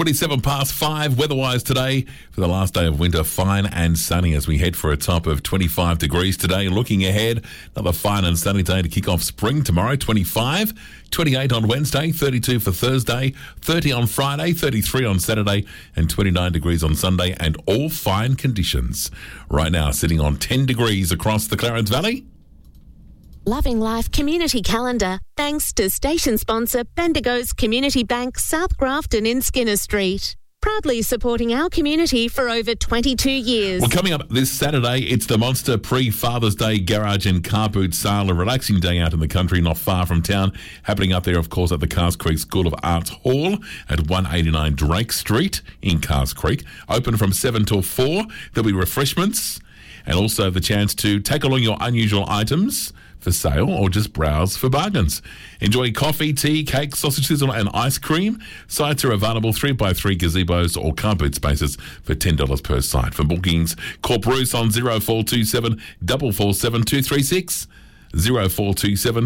27 past 5, weather-wise today for the last day of winter, fine and sunny as we head for a top of 25 degrees today. Looking ahead, another fine and sunny day to kick off spring tomorrow, 25, 28 on Wednesday, 32 for Thursday, 30 on Friday, 33 on Saturday, and 29 degrees on Sunday, and all fine conditions. Right now, sitting on 10 degrees across the Clarence Valley. Loving Life Community Calendar, thanks to station sponsor Bendigo's Community Bank, South Grafton in Skinner Street. Proudly supporting our community for over 22 years. Well, coming up this Saturday, it's the Monster Pre-Father's Day Garage and Car Boot Sale, a relaxing day out in the country not far from town, happening up there, of course, at the Cars Creek School of Arts Hall at 189 Drake Street in Cars Creek. Open from 7 till 4. There'll be refreshments and also the chance to take along your unusual items for sale or just browse for bargains. Enjoy coffee, tea, cake, sausage sizzle and ice cream. Sites are available 3x3 gazebos or car boot spaces for $10 per site. For bookings, call Bruce on 0427 447 236, 0427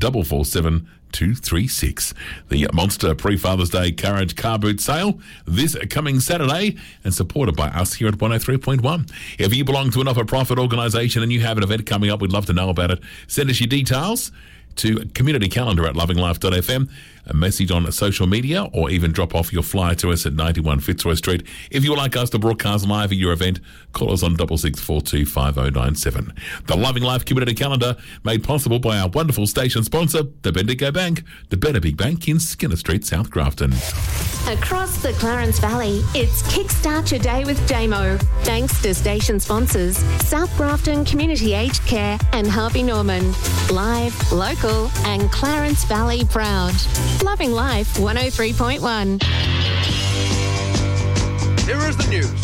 447 236. The Monster Pre-Father's Day Carriage Car Boot Sale this coming Saturday and supported by us here at 103.1. If you belong to a not-for-profit organisation and you have an event coming up, we'd love to know about it. Send us your details to communitycalendar@lovinglife.fm, a message on social media, or even drop off your flyer to us at 91 Fitzroy Street. If you would like us to broadcast live at your event, call us on 6642 5097. The Loving Life Community Calendar, made possible by our wonderful station sponsor, the Bendigo Bank, the Better Big Bank in Skinner Street, South Grafton. Across the Clarence Valley, it's Kickstart Your Day with JMO. Thanks to station sponsors South Grafton Community Aged Care and Harvey Norman. Live, local and Clarence Valley proud. Loving Life 103.1. Here is the news.